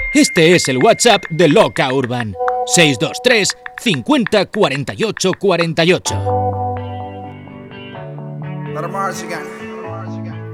Este es el WhatsApp de Loca Urban. 623 50 48 48. Let 'em march again.